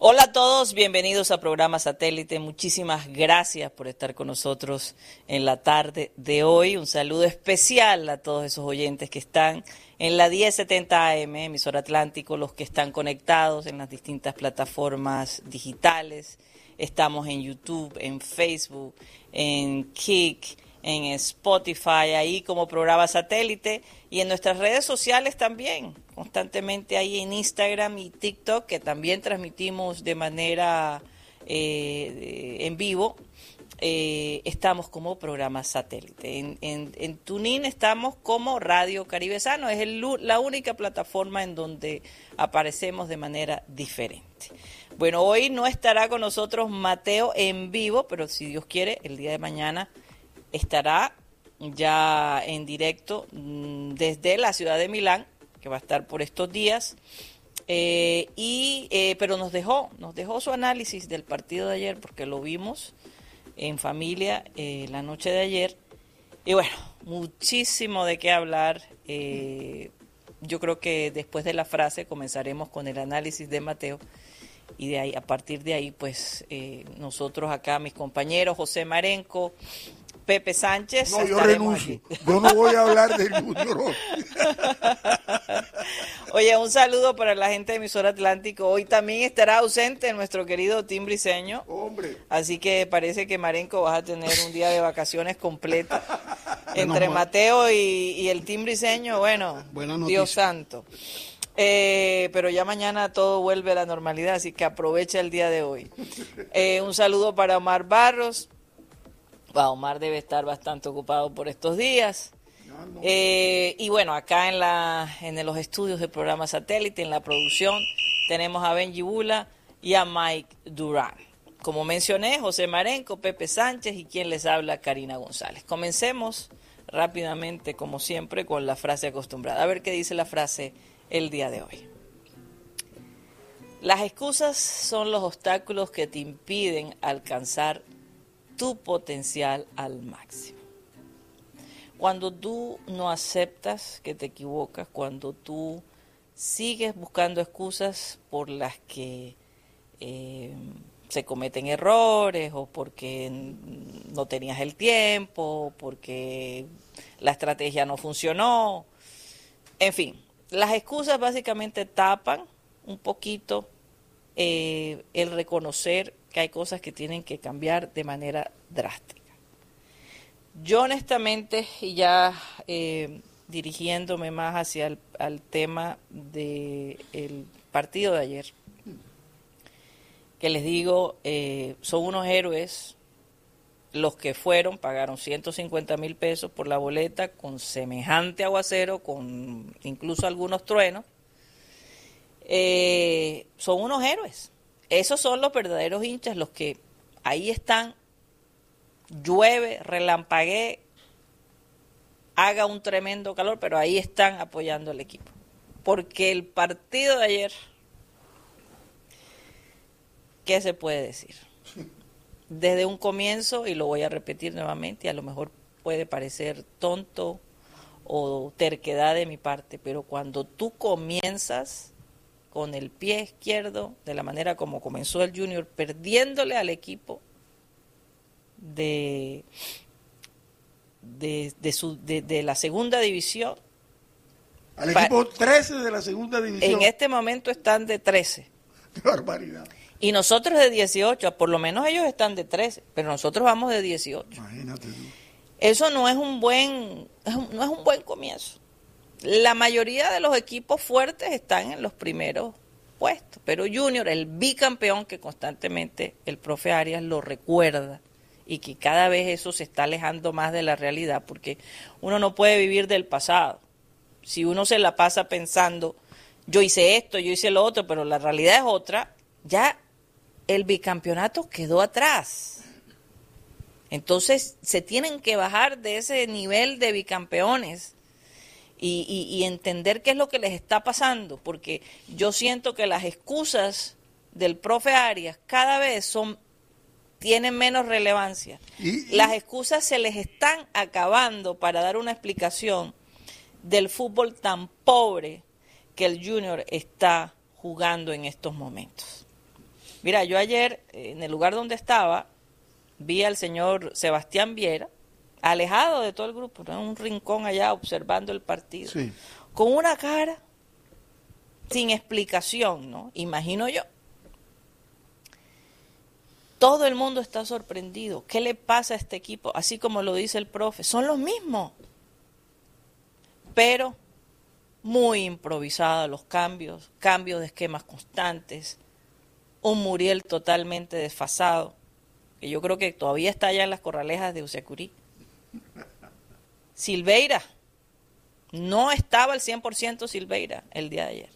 Hola a todos, bienvenidos a Programa Satélite. Muchísimas gracias por estar con nosotros en la tarde de hoy. Un saludo especial a todos esos oyentes que están en la 1070 AM, emisora Atlántico, los que están conectados en las distintas plataformas digitales. Estamos en YouTube, en Facebook, en Kik, en Spotify, ahí como Programa Satélite, y en nuestras redes sociales también, constantemente ahí en Instagram y TikTok, que también transmitimos de manera en vivo. Estamos como Programa Satélite. En TuneIn estamos como Radio Caribe Sano, es la única plataforma en donde aparecemos de manera diferente. Bueno, hoy no estará con nosotros Mateo en vivo, pero si Dios quiere, el día de mañana estará ya en directo desde la ciudad de Milán, que va a estar por estos días, pero nos dejó su análisis del partido de ayer, porque lo vimos en familia la noche de ayer, y bueno, muchísimo de qué hablar. Yo creo que después de la frase comenzaremos con el análisis de Mateo, y de ahí, a partir de ahí, pues nosotros acá, mis compañeros, José Marenco, Pepe Sánchez. No, yo renuncio. Aquí. Yo no voy a hablar del Junior. Oye, un saludo para la gente de Emisora Atlántico. Hoy también estará ausente nuestro querido Tim Briceño. Hombre. Así que parece que, Marenco, vas a tener un día de vacaciones completa. Entre Mateo y el Tim Briceño, bueno, Dios santo. Pero ya mañana todo vuelve a la normalidad, así que aprovecha el día de hoy. Un saludo para Omar Barros. Omar debe estar bastante ocupado por estos días. No. Y bueno, acá en los estudios del Programa Satélite, en la producción, tenemos a Benji Bula y a Mike Durán. Como mencioné, José Marenco, Pepe Sánchez y quien les habla, Karina González. Comencemos rápidamente, como siempre, con la frase acostumbrada. A ver qué dice la frase el día de hoy. Las excusas son los obstáculos que te impiden alcanzar tu potencial al máximo. Cuando tú no aceptas que te equivocas, cuando tú sigues buscando excusas por las que se cometen errores, o porque no tenías el tiempo, porque la estrategia no funcionó, en fin, las excusas básicamente tapan un poquito el reconocer que hay cosas que tienen que cambiar de manera drástica. Yo honestamente, y ya dirigiéndome más hacia al tema del partido de ayer, que les digo, son unos héroes los que fueron, pagaron 150,000 pesos por la boleta, con semejante aguacero, con incluso algunos truenos. Son unos héroes. Esos son los verdaderos hinchas, los que ahí están, llueve, relampaguee, haga un tremendo calor, pero ahí están apoyando al equipo. Porque el partido de ayer, ¿qué se puede decir? Desde un comienzo, y lo voy a repetir nuevamente, a lo mejor puede parecer tonto o terquedad de mi parte, pero cuando tú comienzas con el pie izquierdo, de la manera como comenzó el Junior, perdiéndole al equipo de la segunda división. Al equipo 13 de la segunda división. En este momento están de 13. ¡Qué barbaridad! Y nosotros de 18, por lo menos ellos están de 13, pero nosotros vamos de 18. Imagínate tú. Eso no es un buen comienzo. La mayoría de los equipos fuertes están en los primeros puestos, pero Junior, el bicampeón, que constantemente el profe Arias lo recuerda, y que cada vez eso se está alejando más de la realidad, porque uno no puede vivir del pasado. Si uno se la pasa pensando, yo hice esto, yo hice lo otro, pero la realidad es otra, ya el bicampeonato quedó atrás. Entonces se tienen que bajar de ese nivel de bicampeones y entender qué es lo que les está pasando, porque yo siento que las excusas del profe Arias cada vez tienen menos relevancia. Las excusas se les están acabando para dar una explicación del fútbol tan pobre que el Junior está jugando en estos momentos. Mira, yo ayer, en el lugar donde estaba, vi al señor Sebastián Viera, alejado de todo el grupo, en un rincón allá observando el partido, Sí. con una cara sin explicación, ¿no? Imagino yo. Todo el mundo está sorprendido. ¿Qué le pasa a este equipo? Así como lo dice el profe, son los mismos. Pero muy improvisados los cambios de esquemas constantes, un Muriel totalmente desfasado, que yo creo que todavía está allá en las corralejas de Usiacurí. Silveira, no estaba al 100% Silveira el día de ayer.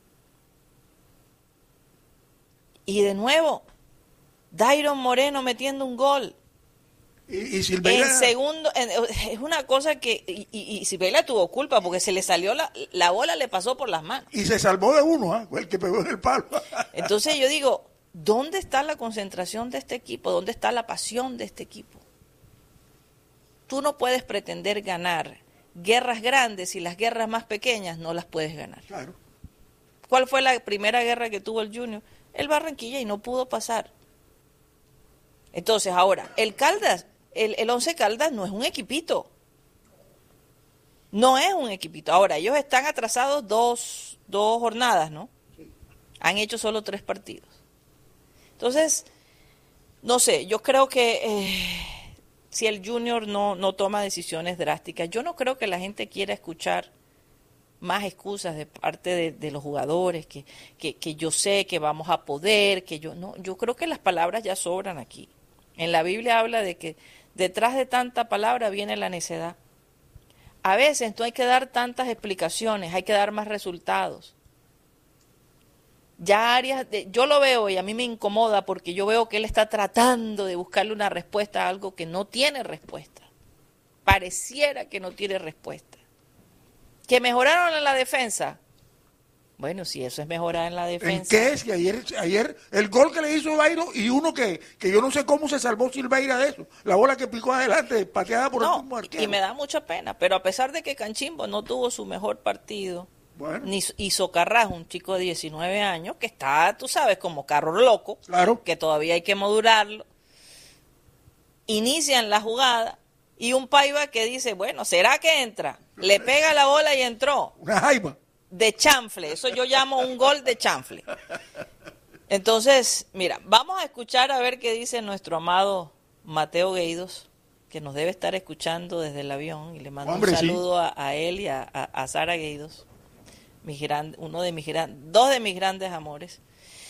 Y de nuevo, Dairon Moreno metiendo un gol. Y Silveira... En segundo, es una cosa que... Y Silveira tuvo culpa porque se le salió la bola, le pasó por las manos. Y se salvó de uno, fue el que pegó en el palo. Entonces yo digo, ¿dónde está la concentración de este equipo? ¿Dónde está la pasión de este equipo? Tú no puedes pretender ganar guerras grandes y las guerras más pequeñas no las puedes ganar. Claro. ¿Cuál fue la primera guerra que tuvo el Junior? El Barranquilla, y no pudo pasar. Entonces ahora, el Caldas, el Once Caldas no es un equipito. No es un equipito. Ahora, ellos están atrasados dos jornadas, ¿no? Han hecho solo 3 partidos. Entonces, no sé, yo creo que si el Junior no toma decisiones drásticas, yo no creo que la gente quiera escuchar más excusas de parte de los jugadores, que yo sé que vamos a poder, que yo creo que las palabras ya sobran aquí. En la Biblia habla de que detrás de tanta palabra viene la necedad. A veces no hay que dar tantas explicaciones, hay que dar más resultados. Ya Arias, yo lo veo y a mí me incomoda porque yo veo que él está tratando de buscarle una respuesta a algo que no tiene respuesta. Pareciera que no tiene respuesta. ¿Que mejoraron en la defensa? Bueno, si eso es mejorar en la defensa. ¿En qué es? Que ayer el gol que le hizo Dairo y uno que yo no sé cómo se salvó Silveira de eso. La bola que picó adelante, pateada por el mismo arquero. Y me da mucha pena, pero a pesar de que Canchimbo no tuvo su mejor partido, bueno, ni hizo Carrasco, un chico de 19 años, que está, tú sabes, como carro loco, claro, que todavía hay que modularlo, inician la jugada y un Paiva que dice, bueno, ¿será que entra? Le pega la bola y entró. Una jaiba. De chanfle, eso yo llamo un gol de chanfle. Entonces, mira, vamos a escuchar a ver qué dice nuestro amado Mateo Gueidos, que nos debe estar escuchando desde el avión, y le mando un saludo a él y a Sara Gueidos, dos de mis grandes amores.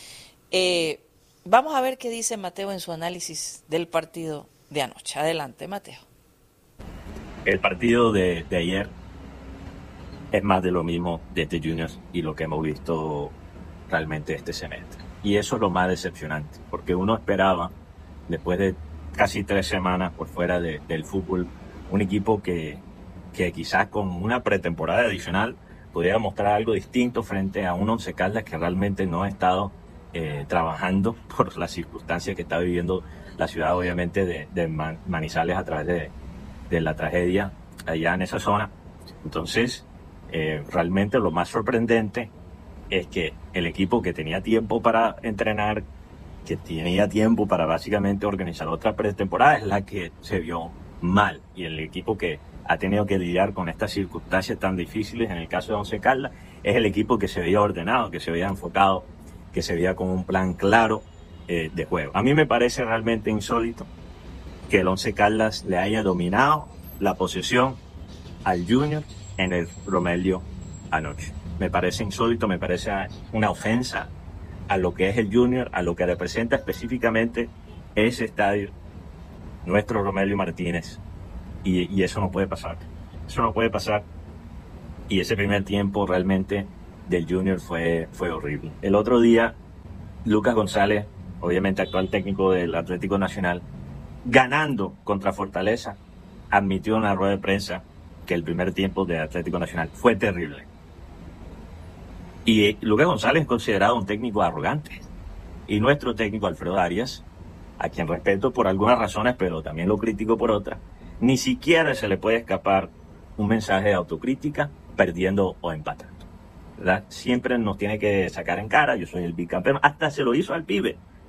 Vamos a ver qué dice Mateo en su análisis del partido de anoche. Adelante, Mateo. El partido de ayer es más de lo mismo de este Juniors y lo que hemos visto realmente este semestre. Y eso es lo más decepcionante, porque uno esperaba, después de casi 3 semanas por fuera del fútbol, un equipo que quizás con una pretemporada adicional pudiera mostrar algo distinto frente a un Once Caldas que realmente no ha estado trabajando por las circunstancias que está viviendo la ciudad, obviamente, de Manizales a través de la tragedia allá en esa zona. Entonces, realmente lo más sorprendente es que el equipo que tenía tiempo para entrenar, que tenía tiempo para básicamente organizar otra pretemporada, es la que se vio mal. Y el equipo que ha tenido que lidiar con estas circunstancias tan difíciles, en el caso de Once Caldas, es el equipo que se veía ordenado, que se veía enfocado, que se veía con un plan claro de juego. A mí me parece realmente insólito que el Once Caldas le haya dominado la posesión al Junior en el Romelio anoche. Me parece insólito, me parece una ofensa a lo que es el Junior, a lo que representa específicamente ese estadio, nuestro Romelio Martínez. Y eso no puede pasar. Eso no puede pasar. Y ese primer tiempo realmente del Junior fue horrible. El otro día, Lucas González, obviamente actual técnico del Atlético Nacional, ganando contra Fortaleza, admitió en una rueda de prensa que el primer tiempo de Atlético Nacional fue terrible. Y Lucas González es considerado un técnico arrogante. Y nuestro técnico Alfredo Arias, a quien respeto por algunas razones, pero también lo critico por otras, ni siquiera se le puede escapar un mensaje de autocrítica perdiendo o empatando, ¿verdad? Siempre nos tiene que sacar en cara, yo soy el bicampeón, hasta se lo hizo al pibe,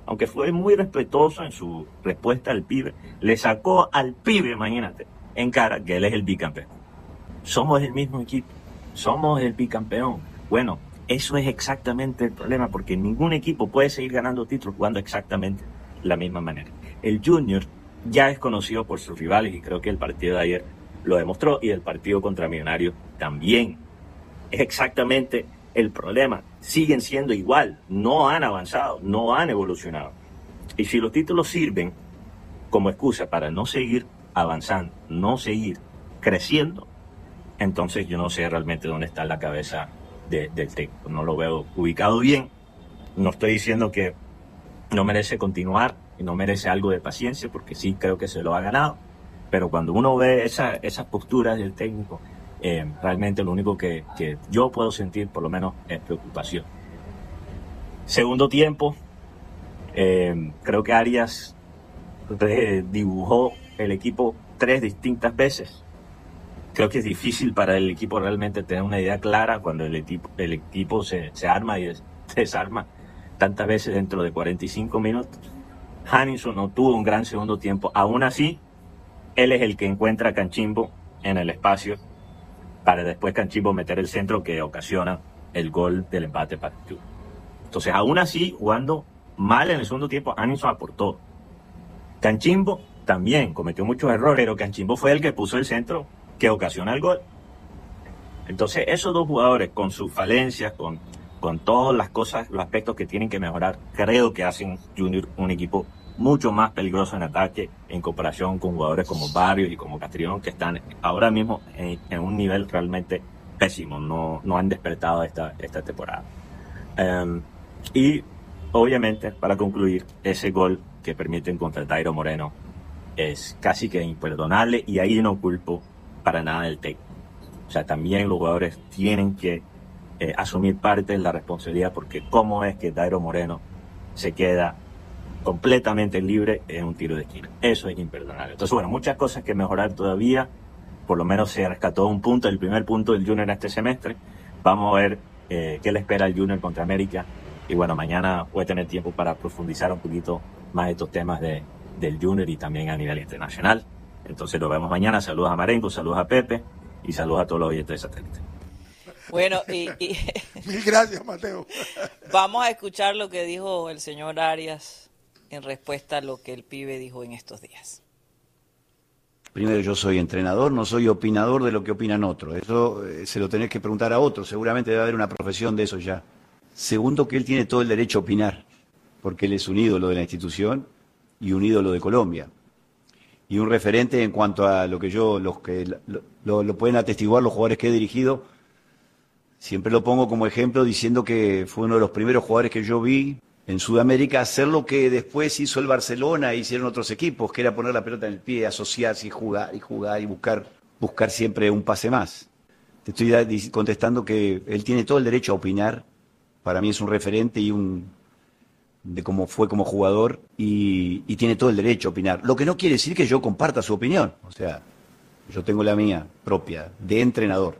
aunque fue muy respetuoso en su respuesta al pibe, le sacó al pibe, imagínate, en cara que él es el bicampeón. Somos el mismo equipo, somos el bicampeón. Bueno, eso es exactamente el problema, porque ningún equipo puede seguir ganando títulos jugando exactamente de la misma manera. El Junior ya es conocido por sus rivales y creo que el partido de ayer lo demostró, y el partido contra Millonarios también. Es exactamente el problema. Siguen siendo igual, no han avanzado, no han evolucionado. Y si los títulos sirven como excusa para no seguir avanzando, no seguir creciendo, entonces yo no sé realmente dónde está la cabeza del técnico. No lo veo ubicado bien. No estoy diciendo que no merece continuar y no merece algo de paciencia, porque sí creo que se lo ha ganado. Pero cuando uno ve esas posturas del técnico, realmente lo único que yo puedo sentir, por lo menos, es preocupación. Segundo tiempo, creo que Arias dibujó el equipo 3 distintas veces. Creo que es difícil para el equipo realmente tener una idea clara cuando el equipo se arma y desarma tantas veces dentro de 45 minutos. Hanninson no tuvo un gran segundo tiempo. Aún así, él es el que encuentra a Canchimbo en el espacio para después Canchimbo meter el centro que ocasiona el gol del empate para el club. Entonces, aún así, jugando mal en el segundo tiempo, Hanninson aportó. Canchimbo también cometió muchos errores, pero Canchimbo fue el que puso el centro que ocasiona el gol. Entonces, esos dos jugadores, con sus falencias, con todas las cosas, los aspectos que tienen que mejorar, creo que hacen Junior un equipo mucho más peligroso en ataque en comparación con jugadores como Barrios y como Castrillón, que están ahora mismo en un nivel realmente pésimo, no han despertado esta temporada. Y obviamente, para concluir, ese gol que permiten contra Dairo Moreno es casi que imperdonable, y ahí no culpo para nada el técnico. O sea, también los jugadores tienen que asumir parte de la responsabilidad, porque cómo es que Dairo Moreno se queda completamente libre en un tiro de esquina. Eso es imperdonable. Entonces, bueno, muchas cosas que mejorar todavía. Por lo menos se rescató un punto, el primer punto del Junior este semestre. Vamos a ver qué le espera al Junior contra América. Y bueno, mañana voy a tener tiempo para profundizar un poquito más estos temas del Junior y también a nivel internacional. Entonces, lo vemos mañana. Saludos a Marengo, saludos a Pepe y saludos a todos los oyentes de Satélite. Bueno, Mil gracias, Mateo. Vamos a escuchar lo que dijo el señor Arias en respuesta a lo que el pibe dijo en estos días. Primero, yo soy entrenador, no soy opinador de lo que opinan otros. Eso se lo tenés que preguntar a otros. Seguramente debe haber una profesión de eso ya. Segundo, que él tiene todo el derecho a opinar, porque él es un ídolo de la institución y un ídolo de Colombia. Y un referente en cuanto a lo que los que lo pueden atestiguar los jugadores que he dirigido. Siempre lo pongo como ejemplo diciendo que fue uno de los primeros jugadores que yo vi en Sudamérica hacer lo que después hizo el Barcelona e hicieron otros equipos, que era poner la pelota en el pie, asociarse y jugar y buscar siempre un pase más. Te estoy contestando que él tiene todo el derecho a opinar. Para mí es un referente de cómo fue como jugador y tiene todo el derecho a opinar. Lo que no quiere decir que yo comparta su opinión. O sea, yo tengo la mía propia, de entrenador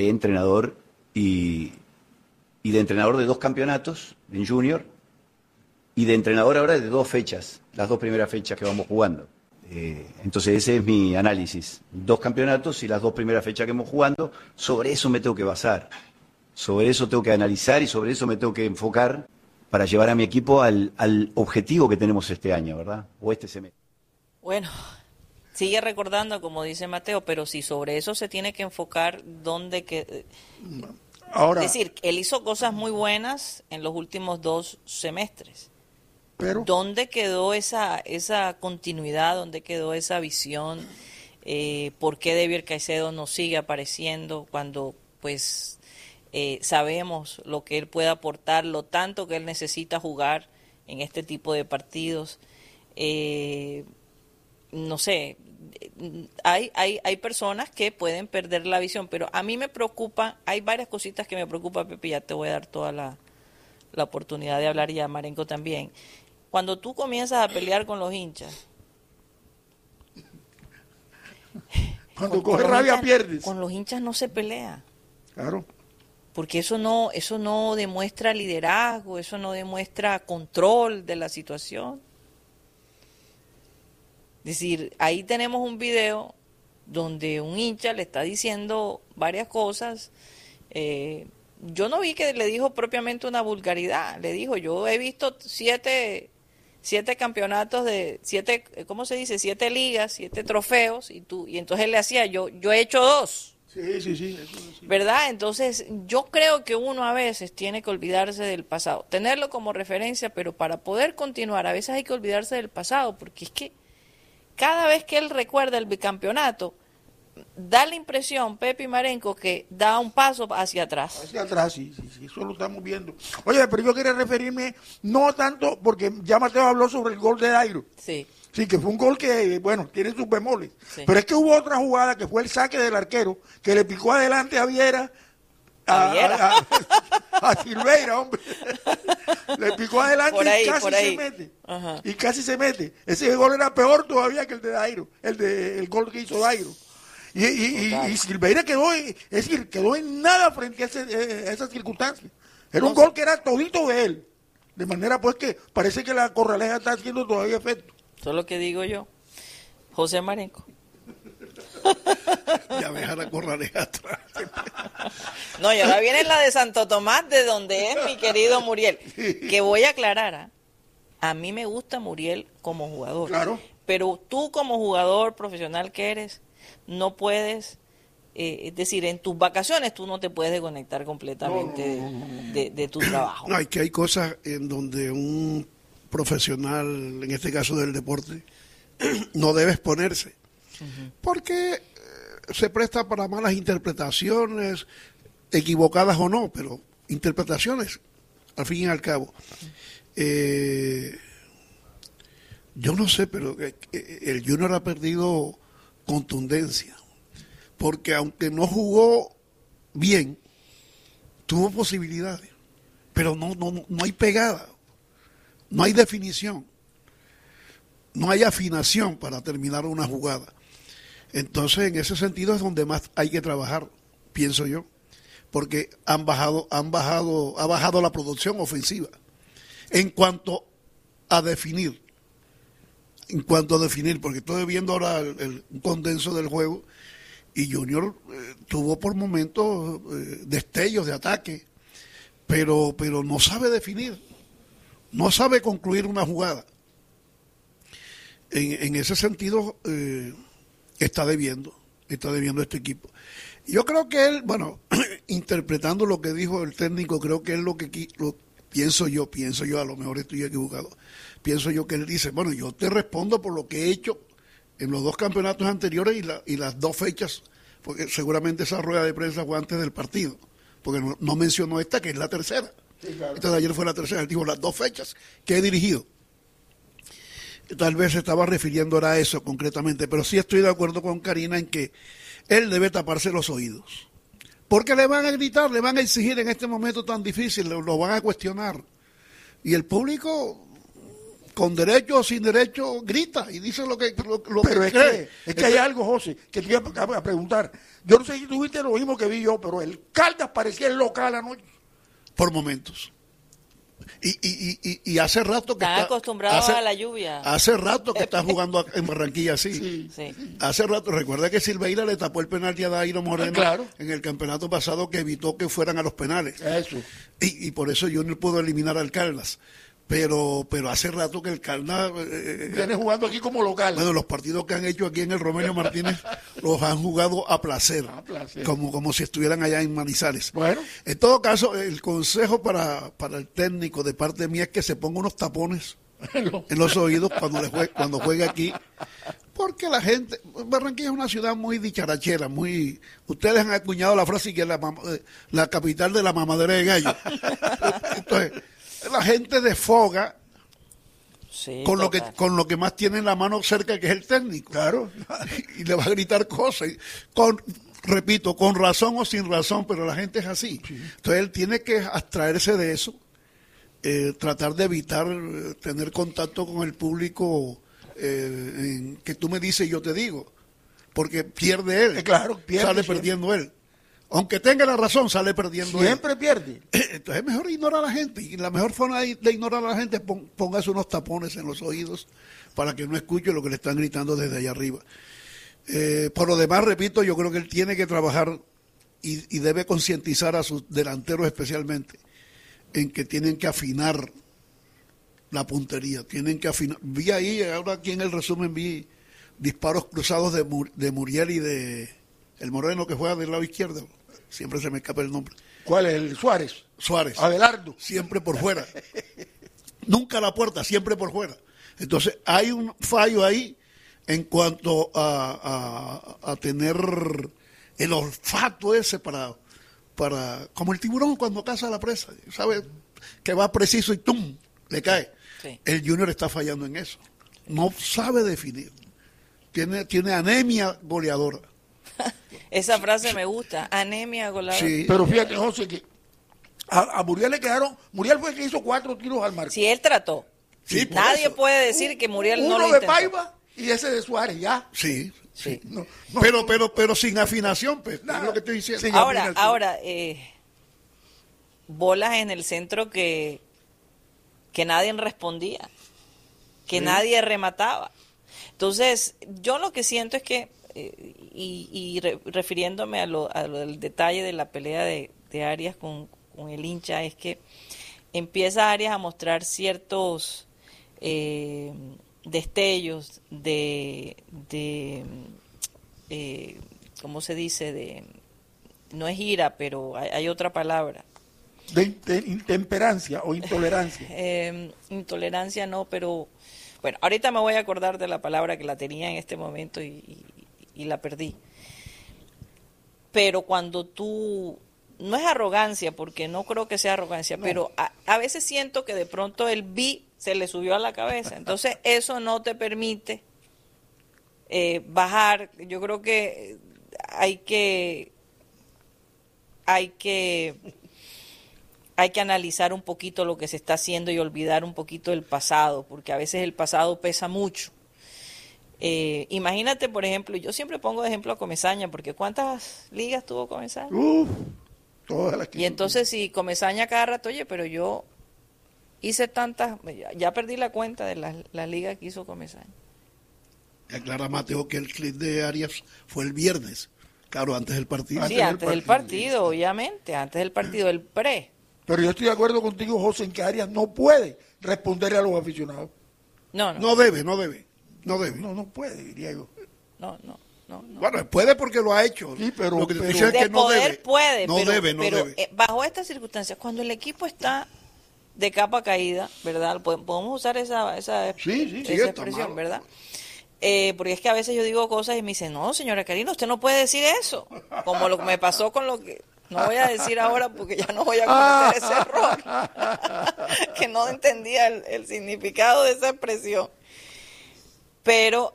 y de entrenador de 2 campeonatos en Junior, y de entrenador ahora de 2 fechas, las 2 primeras fechas que vamos jugando. Entonces ese es mi análisis. 2 campeonatos y las 2 primeras fechas que hemos jugando, sobre eso me tengo que basar, sobre eso tengo que analizar y sobre eso me tengo que enfocar para llevar a mi equipo al objetivo que tenemos este año, ¿verdad? O este semestre. Bueno, sigue recordando, como dice Mateo, pero si sobre eso se tiene que enfocar, ¿dónde que... Ahora, es decir, él hizo cosas muy buenas en los últimos 2 semestres. pero ¿Dónde quedó esa continuidad? ¿Dónde quedó esa visión? ¿Por qué Devier Caicedo no sigue apareciendo cuando pues sabemos lo que él puede aportar, lo tanto que él necesita jugar en este tipo de partidos? No sé, hay personas que pueden perder la visión, pero a mí me preocupa, hay varias cositas que me preocupan, Pepe, ya te voy a dar toda la oportunidad de hablar, y a Marenco también. Cuando tú comienzas a pelear con los hinchas, cuando coges rabia hinchas, pierdes. con los hinchas no se pelea. Claro. porque eso no demuestra liderazgo, eso no demuestra control de la situación. Es decir, ahí tenemos un video donde un hincha le está diciendo varias cosas. Yo no vi que le dijo propiamente una vulgaridad. Le dijo, yo he visto siete campeonatos de ¿cómo se dice? 7 ligas, 7 trofeos, y entonces él le hacía, yo he hecho 2. Sí, eso sí. ¿Verdad? Entonces, yo creo que uno a veces tiene que olvidarse del pasado, tenerlo como referencia, pero para poder continuar, a veces hay que olvidarse del pasado, porque es que cada vez que él recuerda el bicampeonato, da la impresión, Pepe Marenco, que da un paso hacia atrás. Hacia atrás, sí, eso lo estamos viendo. Oye, pero yo quería referirme, no tanto, porque ya Mateo habló sobre el gol de Dairo. Sí. Sí, que fue un gol que, bueno, tiene sus bemoles. Sí. Pero es que hubo otra jugada que fue el saque del arquero, que le picó adelante a Viera, a Silveira, hombre. Le picó adelante por ahí, y casi por ahí. se mete. Ajá. Y casi se mete. Ese gol era peor todavía que el de Dairo, el gol que hizo Dairo. Y Silveira quedó en nada frente a esa circunstancia. Era un gol que era todito de él. De manera pues que parece que la corraleja está haciendo todavía efecto. Eso es lo que digo yo. José Marenco. Ya deja la corraleja atrás. No, y ahora viene la de Santo Tomás, de donde es mi querido Muriel. Que voy a aclarar, a mí me gusta Muriel como jugador. Claro. Pero tú como jugador profesional que eres, no puedes, es decir, en tus vacaciones tú no te puedes desconectar completamente de tu trabajo. No, es que hay cosas en donde un profesional, en este caso del deporte, no debe exponerse. Porque se presta para malas interpretaciones, equivocadas o no, pero interpretaciones, al fin y al cabo. Yo no sé, pero el Junior ha perdido contundencia, porque aunque no jugó bien, tuvo posibilidades, pero no hay pegada, no hay definición, no hay afinación para terminar una jugada. Entonces, en ese sentido es donde más hay que trabajar, pienso yo, porque ha bajado la producción ofensiva. En cuanto a definir, porque estoy viendo ahora un condenso del juego, y Junior tuvo por momentos destellos de ataque, pero no sabe definir, no sabe concluir una jugada. En ese sentido, está debiendo este equipo. Yo creo que él, bueno, interpretando lo que dijo el técnico, creo que es lo pienso yo, a lo mejor estoy equivocado, pienso yo que él dice, bueno, yo te respondo por lo que he hecho en los 2 campeonatos anteriores y las 2 fechas, porque seguramente esa rueda de prensa fue antes del partido, porque no mencionó esta, que es la tercera. Sí, claro. Esta de ayer fue la tercera, él dijo las 2 fechas que he dirigido. Tal vez se estaba refiriendo ahora a eso concretamente, pero sí estoy de acuerdo con Karina en que él debe taparse los oídos. Porque le van a gritar, le van a exigir en este momento tan difícil, lo van a cuestionar. Y el público, con derecho o sin derecho, grita y dice lo que pero que cree. Es que hay algo, José, que te iba a preguntar. Yo no sé si tuviste lo mismo que vi yo, pero el Caldas parecía el local anoche. Por momentos. Y hace rato que están acostumbrados a la lluvia. Hace rato que está jugando en Barranquilla así. Sí. Hace rato, recuerda que Silveira le tapó el penalti a Dairo Moreno, claro, en el campeonato pasado, que evitó que fueran a los penales. Eso. Y por eso Junior pudo eliminar al Caldas. Pero hace rato que el Caldas viene jugando aquí como local. Bueno, los partidos que han hecho aquí en el Romelio Martínez los han jugado a placer. Como si estuvieran allá en Manizales. Bueno. En todo caso, el consejo para el técnico de parte mía es que se ponga unos tapones en los oídos cuando juegue aquí, porque la gente, Barranquilla es una ciudad muy dicharachera, ustedes han acuñado la frase que es la capital de la mamadera de gallo. Entonces, la gente desfoga con lo que más tiene en la mano cerca, que es el técnico. Claro. Y le va a gritar cosas. Repito, con razón o sin razón, pero la gente es así. Sí. Entonces él tiene que abstraerse de eso, tratar de evitar tener contacto con el público que tú me dices y yo te digo, porque pierde él. Claro, sale perdiendo él. Aunque tenga la razón, sale perdiendo. Siempre pierde. Entonces es mejor ignorar a la gente. Y la mejor forma de ignorar a la gente es póngase unos tapones en los oídos para que no escuche lo que le están gritando desde allá arriba. Por lo demás, repito, yo creo que él tiene que trabajar y debe concientizar a sus delanteros especialmente en que tienen que afinar la puntería, tienen que afinar. Vi ahí, ahora aquí en el resumen vi disparos cruzados de Muriel y de el moreno que juega del lado izquierdo. Siempre se me escapa el nombre. ¿Cuál es? El Suárez. Suárez. Abelardo. Siempre por fuera. Nunca a la puerta, siempre por fuera. Entonces, hay un fallo ahí en cuanto a tener el olfato ese para como el tiburón cuando caza a la presa, ¿sabe? Que va preciso y ¡tum! Le cae. Sí. El Junior está fallando en eso. No sabe definir. Tiene anemia goleadora. Esa frase me gusta, anemia goleadora. Sí. Pero fíjate, José, que a Muriel le quedaron. Muriel fue el que hizo 4 tiros al marco. Si él trató. Sí, por Nadie eso. puede decir que Muriel no lo Uno de intentó. Paiva y ese de Suárez, ya. Sí. Sí. No. Pero sin afinación, pues, Nada. es lo que estoy diciendo. Sin Ahora, afinación. bolas en el centro que nadie respondía, que nadie remataba. Entonces, yo lo que siento es que, refiriéndome a lo del detalle de la pelea de Arias con el hincha, es que empieza Arias a mostrar ciertos destellos ¿cómo se dice? No es ira, pero hay otra palabra. De intemperancia o intolerancia. Intolerancia no, pero bueno, ahorita me voy a acordar de la palabra que la tenía en este momento y la perdí. Pero cuando tú, no es arrogancia, porque no creo que sea arrogancia, No. pero a veces siento que de pronto el se le subió a la cabeza. Entonces eso no te permite bajar. Yo creo que hay que analizar un poquito lo que se está haciendo y olvidar un poquito el pasado, porque a veces el pasado pesa mucho. Imagínate, por ejemplo, yo siempre pongo de ejemplo a Comesaña, porque ¿cuántas ligas tuvo Comesaña? Todas las que Y entonces si Comesaña cada rato, oye, pero yo hice tantas, ya perdí la cuenta de las ligas que hizo Comesaña. Aclara Mateo que el clip de Arias fue el viernes. Claro, antes del partido. Sí, antes del partido, obviamente, antes del partido, el pre. Pero yo estoy de acuerdo contigo, José, en que Arias no puede responderle a los aficionados. No No debe. No puede, diría yo. no. Bueno, puede porque lo ha hecho. Sí, pero- lo que te pero- decía es De que no poder debe. puede, no pero, debe. bajo estas circunstancias, cuando el equipo está de capa caída, ¿verdad? Podemos usar esa Sí, está expresión, malo. ¿verdad? Porque es que a veces yo digo cosas y me dicen, no, señora Karina, usted no puede decir eso. Como lo que me pasó con lo que... No voy a decir ahora porque ya no voy a cometer ese error. Que no entendía el significado de esa expresión. Pero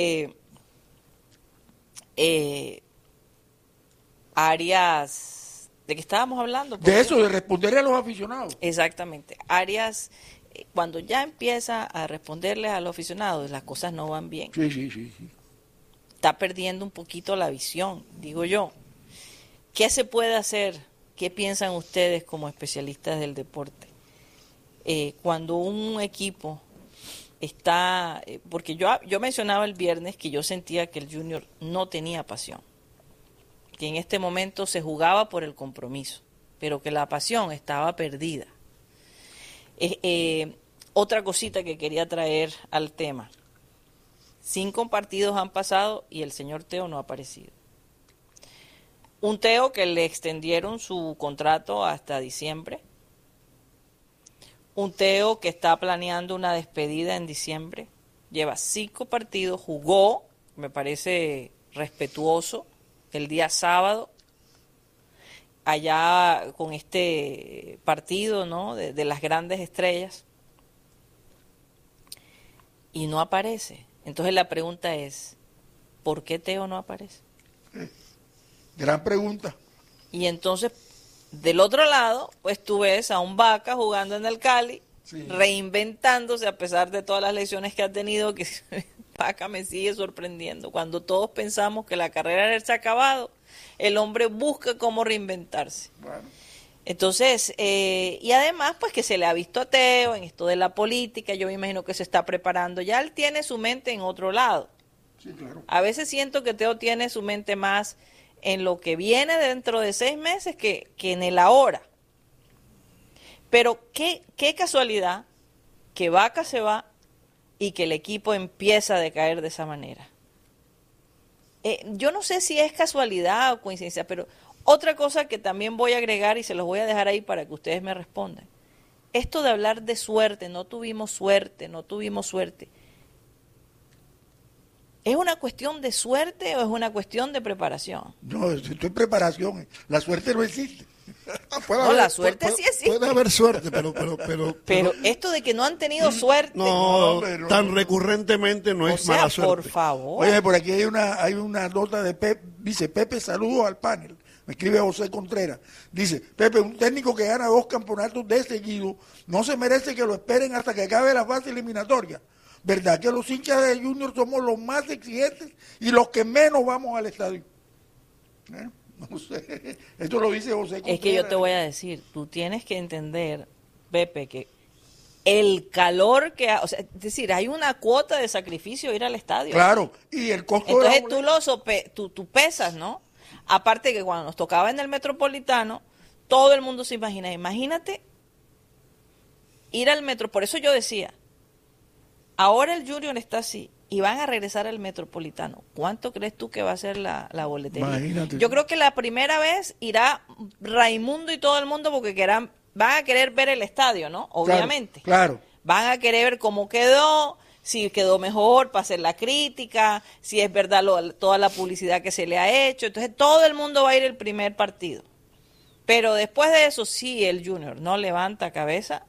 Arias, ¿de qué estábamos hablando? De eso, de responderle a los aficionados. Exactamente. Arias, cuando ya empieza a responderles a los aficionados, las cosas no van bien. Sí. Está perdiendo un poquito la visión, digo yo. ¿Qué se puede hacer? ¿Qué piensan ustedes como especialistas del deporte? Cuando un equipo está... porque yo mencionaba el viernes que yo sentía que el Junior no tenía pasión, que en este momento se jugaba por el compromiso, pero que la pasión estaba perdida. Otra cosita que quería traer al tema. 5 partidos han pasado y el señor Teo no ha aparecido. Un Teo que le extendieron su contrato hasta diciembre. Un Teo que está planeando una despedida en diciembre. Lleva 5 partidos, jugó, me parece respetuoso, el día sábado, allá con este partido, ¿no? de las grandes estrellas. Y no aparece. Entonces la pregunta es, ¿por qué Teo no aparece? Gran pregunta. Y entonces, del otro lado, pues tú ves a un Vaca jugando en el Cali, Sí. reinventándose a pesar de todas las lesiones que ha tenido, que Vaca me sigue sorprendiendo. Cuando todos pensamos que la carrera se ha acabado, El hombre busca cómo reinventarse. Bueno. Entonces, y además, pues que se le ha visto a Teo en esto de la política, yo me imagino que se está preparando. Ya él tiene su mente en otro lado. Sí, claro. A veces siento que Teo tiene su mente más en lo que viene dentro de 6 meses que en el ahora. Pero qué casualidad que Vaca se va y que el equipo empieza a decaer de esa manera. Yo no sé si es casualidad o coincidencia, pero otra cosa que también voy a agregar y se los voy a dejar ahí para que ustedes me respondan. Esto de hablar de suerte, no tuvimos suerte. ¿Es una cuestión de suerte o es una cuestión de preparación? No, esto es preparación. La suerte no existe. La suerte sí existe. Puede haber suerte, pero esto de que no han tenido suerte. No, tan recurrentemente no es mala suerte. Por favor. Oye, por aquí hay una nota de Pepe, dice Pepe, saludos al panel. Me escribe José Contreras. Dice, Pepe, un técnico que gana 2 campeonatos de seguido no se merece que lo esperen hasta que acabe la fase eliminatoria. ¿Verdad que los hinchas de Junior somos los más exigentes y los que menos vamos al estadio? No sé, esto lo dice José Contreras. Es que yo te voy a decir, tú tienes que entender, Pepe, que el calor que o sea, es decir, hay una cuota de sacrificio ir al estadio. Claro, y el costo entonces de la tú pesas, ¿no? Aparte que cuando nos tocaba en el Metropolitano, todo el mundo se imagínate ir al metro, por eso yo decía, ahora el Junior está así y van a regresar al Metropolitano. ¿Cuánto crees tú que va a ser la boletería? Imagínate. Yo creo que la primera vez irá Raimundo y todo el mundo porque van a querer ver el estadio, ¿no? Obviamente. Claro. Van a querer ver cómo quedó, si quedó mejor para hacer la crítica, si es verdad toda la publicidad que se le ha hecho. Entonces todo el mundo va a ir el primer partido. Pero después de eso, si el Junior no levanta cabeza,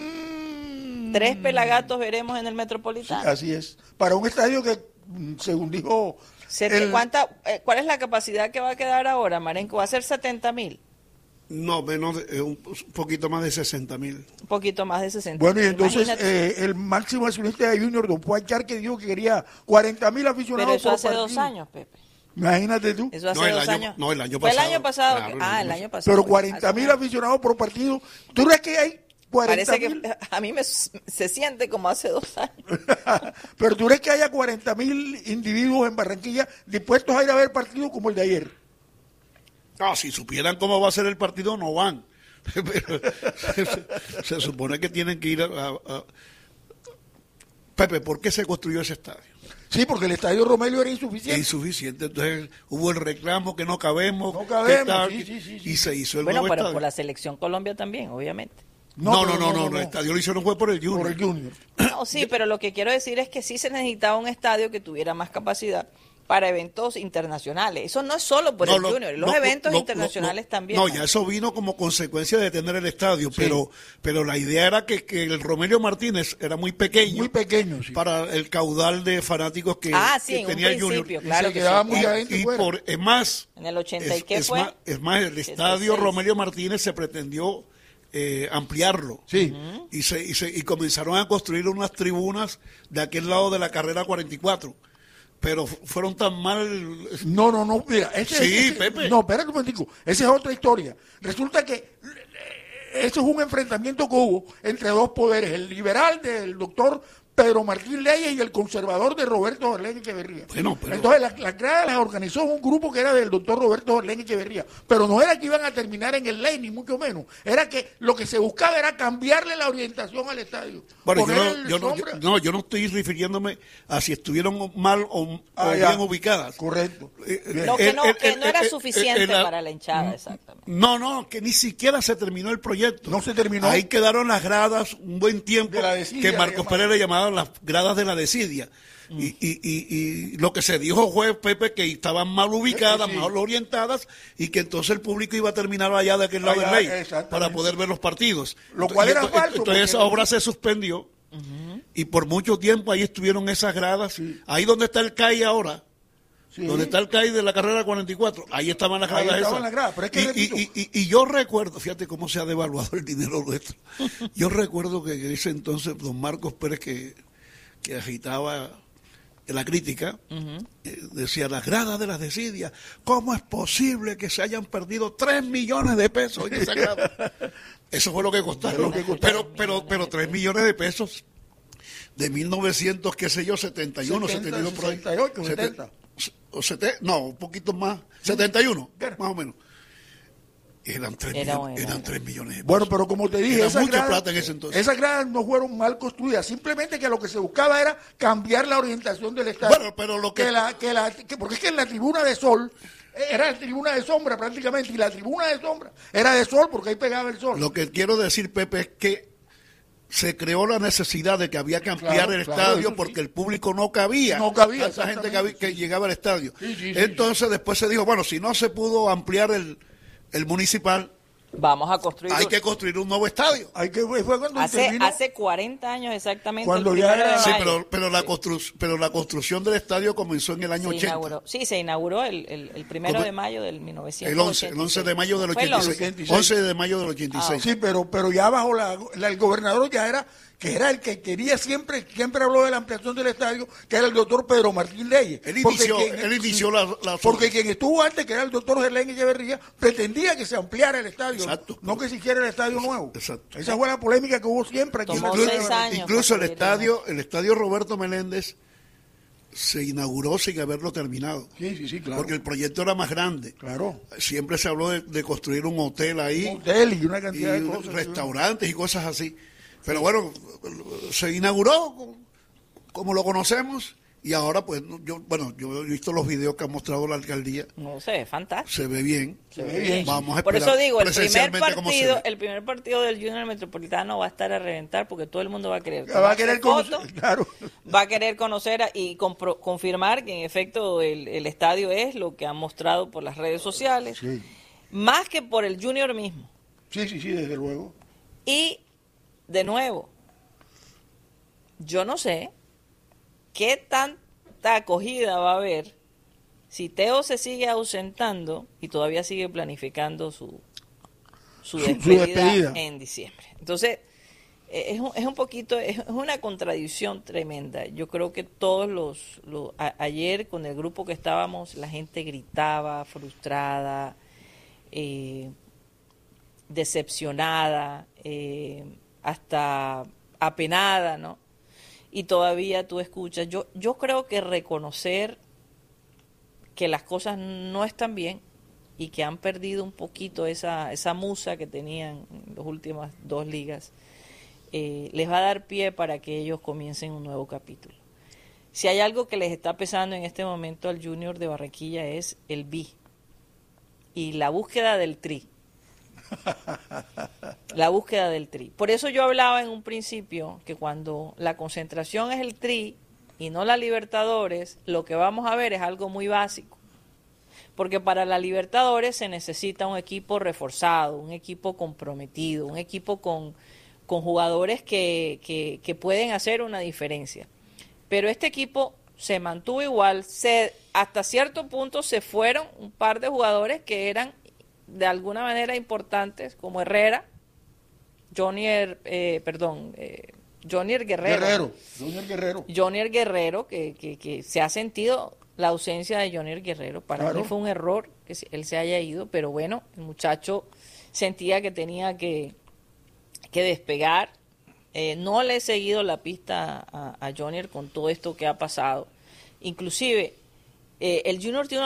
3 pelagatos veremos en el Metropolitano. Sí, así es. Para un estadio que, según dijo... ¿Cuál es la capacidad que va a quedar ahora, Marenco? ¿Va a ser 70,000? No, menos un poquito más de 60,000. Un poquito más de 60. Bueno, y entonces el máximo accionista de Junior, don Juan Char, que dijo que quería 40,000 aficionados. Pero eso por hace partido. 2 años, Pepe. Imagínate tú. Eso hace 2 años. No, el año Fue pasado. el año pasado. Claro, El año pasado. Pero 40,000 aficionados por partido. ¿Tú crees que hay 40,000? Parece que a mí se siente como hace 2 años. Pero ¿tú crees que haya 40,000 individuos en Barranquilla dispuestos a ir a ver partidos como el de ayer? No, si supieran cómo va a ser el partido, no van. Pero se supone que tienen que ir a... Pepe, ¿por qué se construyó ese estadio? Sí, porque el estadio Romelio era Es insuficiente. insuficiente. Entonces hubo el reclamo que no cabemos. No cabemos, tal, sí. Y se hizo el Bueno, nuevo pero estadio. por la selección Colombia también, obviamente. No, el estadio lo hicieron fue por el Junior. Por el Junior. No, sí, pero lo que quiero decir es que sí se necesitaba un estadio que tuviera más capacidad para eventos internacionales. Eso no es solo por el Junior, los eventos internacionales también. No, ya eso vino como consecuencia de tener el estadio, sí. pero la idea era que el Romelio Martínez era muy pequeño. Muy pequeño, sí. Para el caudal de fanáticos que tenía el Junior. Claro y se quedaba muy adentro y fuera. es más, en el 80 y qué fue. Es más, el estadio 86. Romelio Martínez se pretendió ampliarlo. Sí. Y comenzaron a construir unas tribunas de aquel lado de la carrera 44. Pero fueron tan mal... No, mira. Pepe. No, espérate un momentico. Esa es otra historia. Resulta que eso es un enfrentamiento que hubo entre 2 poderes. El liberal del doctor Pedro Martín Leyes y el conservador de Roberto Jorlén Echeverría. Bueno, pero... Entonces las gradas las organizó un grupo que era del doctor Roberto Jorlén Echeverría. Pero no era que iban a terminar en el ley, ni mucho menos. Era que lo que se buscaba era cambiarle la orientación al estadio. Bueno, yo no estoy refiriéndome a si estuvieron mal o bien ubicadas. Correcto. Que no era suficiente para la hinchada, exactamente. No, que ni siquiera se terminó el proyecto. No se terminó. Ahí quedaron las gradas un buen tiempo de la desidia, que Marcos Pérez le llamaba las gradas de la desidia. Y lo que se dijo fue, Pepe, que estaban mal ubicadas, mal orientadas, y que entonces el público iba a terminar allá de aquel lado del ley para poder ver los partidos. Lo cual era falso. Entonces esa obra se suspendió y por mucho tiempo ahí estuvieron esas gradas. Sí. Ahí donde está el CAI ahora, donde está el CAI de la carrera 44, ahí estaban las gradas esas. Pero es que y yo recuerdo, fíjate cómo se ha devaluado el dinero nuestro. Yo recuerdo que en ese entonces don Marcos Pérez que agitaba la crítica, decía, las gradas de las Desidia, ¿cómo es posible que se hayan perdido 3 millones de pesos en esa grada? Eso fue lo que costaron. Pero 3 millones de pesos de 1900, qué sé yo, 71, 72, por ahí. 68, 70. No, un poquito más, 71, más o menos. Eran 3 millones de pesos. Bueno, pero como te dije, era mucha plata en ese entonces. Esas gradas no fueron mal construidas, simplemente que lo que se buscaba era cambiar la orientación del estadio. Bueno, pero lo que... porque es que en la tribuna de sol era la tribuna de sombra prácticamente, y la tribuna de sombra era de sol porque ahí pegaba el sol. Lo que quiero decir, Pepe, es que se creó la necesidad de que había que ampliar el estadio porque el público no cabía. No cabía. Tanta gente que llegaba al estadio. Sí, entonces después se dijo, bueno, si no se pudo ampliar el municipal, vamos a construir. Hay que construir un nuevo estadio. Fue cuando hace 40 años exactamente. Cuando ya era. Sí, pero la construcción del estadio comenzó en el año 80. Sí, se inauguró el 1 de mayo del 1986. El 11 de mayo del 86. 11 de mayo del 86. Sí, pero ya bajo el gobernador ya era, que era el que quería siempre habló de la ampliación del estadio, que era el doctor Pedro Martín Leyes. Él inició la porque quien estuvo antes, que era el doctor Gerlén Echeverría, pretendía que se ampliara el estadio. Exacto. No que se hiciera el estadio nuevo. Exacto. Esa fue la polémica que hubo siempre aquí. Incluso el estadio Roberto Meléndez se inauguró sin haberlo terminado. Sí, claro. Porque el proyecto era más grande. Claro. Siempre se habló de construir un hotel ahí. Un hotel y una cantidad de cosas. Restaurantes y cosas así. Pero bueno, se inauguró como lo conocemos. Y ahora, pues, yo he visto los videos que ha mostrado la alcaldía. No, se ve fantástico. Se ve bien. Vamos a esperar. Por eso digo, el primer partido del Junior Metropolitano va a estar a reventar porque todo el mundo va a querer conocer, claro. Va a querer conocer y confirmar que en efecto el estadio es lo que han mostrado por las redes sociales, sí. Más que por el Junior mismo. Sí, desde luego. Y, de nuevo, yo no sé ¿qué tanta acogida va a haber si Teo se sigue ausentando y todavía sigue planificando su despedida en diciembre? Entonces, es un poquito, es una contradicción tremenda. Yo creo que todos ayer con el grupo que estábamos, la gente gritaba, frustrada, decepcionada, hasta apenada, ¿no? Y todavía tú escuchas. Yo creo que reconocer que las cosas no están bien y que han perdido un poquito esa musa que tenían en las últimas 2 ligas, les va a dar pie para que ellos comiencen un nuevo capítulo. Si hay algo que les está pesando en este momento al Junior de Barranquilla es el B y la búsqueda del tri. La búsqueda del tri. Por eso yo hablaba en un principio que cuando la concentración es el tri y no la Libertadores, lo que vamos a ver es algo muy básico. Porque para la Libertadores se necesita un equipo reforzado, un equipo comprometido, un equipo con jugadores que pueden hacer una diferencia. Pero este equipo se mantuvo igual, hasta cierto punto se fueron un par de jugadores que eran de alguna manera importantes, como Herrera, Jonier Guerrero. Jonier Guerrero, que se ha sentido la ausencia de Jonier Guerrero. Para mí fue un error que él se haya ido, pero bueno, el muchacho sentía que tenía que despegar. No le he seguido la pista a Jonier con todo esto que ha pasado. Inclusive, el Junior tiene